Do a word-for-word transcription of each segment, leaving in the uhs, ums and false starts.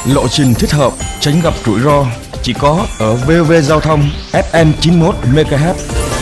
Lộ trình thích hợp, tránh gặp rủi ro chỉ có ở vê o vê Giao thông ép em chín mươi mốt mê ga héc.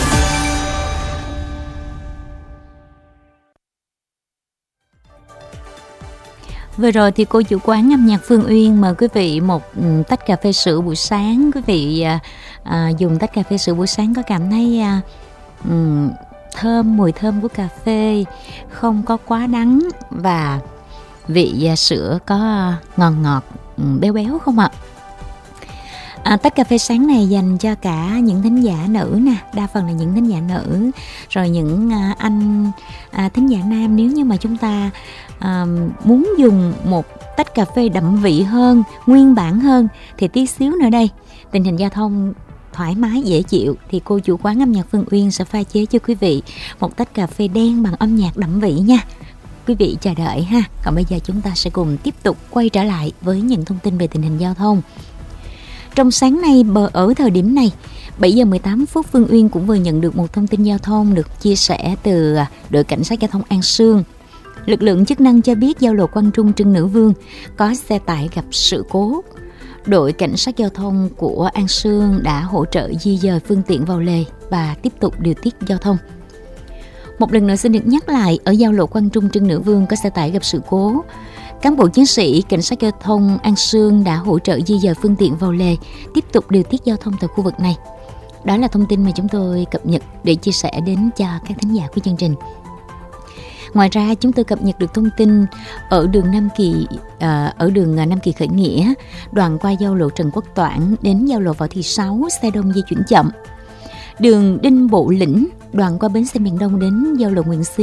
Vừa rồi thì cô chủ quán âm nhạc Phương Uyên mời quý vị một tách cà phê sữa buổi sáng. Quý vị à, à, dùng tách cà phê sữa buổi sáng có cảm thấy à, um, thơm, mùi thơm của cà phê, không có quá đắng và vị à, sữa có ngọt ngọt, um, béo béo không ạ? À, tách cà phê sáng này dành cho cả những thính giả nữ nè, đa phần là những thính giả nữ, rồi những à, anh à, thính giả nam. Nếu như mà chúng ta à, muốn dùng một tách cà phê đậm vị hơn, nguyên bản hơn thì tí xíu nữa đây, tình hình giao thông thoải mái dễ chịu thì cô chủ quán âm nhạc Phương Uyên sẽ pha chế cho quý vị một tách cà phê đen bằng âm nhạc đậm vị nha. Quý vị chờ đợi ha. Còn bây giờ chúng ta sẽ cùng tiếp tục quay trở lại với những thông tin về tình hình giao thông. Trong sáng nay, ở thời điểm này, bảy giờ mười tám phút, Phương Uyên cũng vừa nhận được một thông tin giao thông được chia sẻ từ đội cảnh sát giao thông An Sương. Lực lượng chức năng cho biết giao lộ Quang Trung Trưng Nữ Vương có xe tải gặp sự cố. Đội cảnh sát giao thông của An Sương đã hỗ trợ di dời phương tiện vào lề và tiếp tục điều tiết giao thông. Một lần nữa xin được nhắc lại, ở giao lộ Quang Trung Trưng Nữ Vương có xe tải gặp sự cố. Cán bộ chiến sĩ cảnh sát giao thông An Sương đã hỗ trợ di dời phương tiện vào lề, tiếp tục điều tiết giao thông tại khu vực này. Đó là thông tin mà chúng tôi cập nhật để chia sẻ đến cho các thính giả của chương trình. Ngoài ra, chúng tôi cập nhật được thông tin ở đường Nam Kỳ, à, ở đường Nam Kỳ Khởi Nghĩa, đoạn qua giao lộ Trần Quốc Toản đến giao lộ Võ Thị Sáu, xe đông di chuyển chậm. Đường Đinh Bộ Lĩnh, đoạn qua bến xe miền Đông đến giao lộ Nguyễn Xí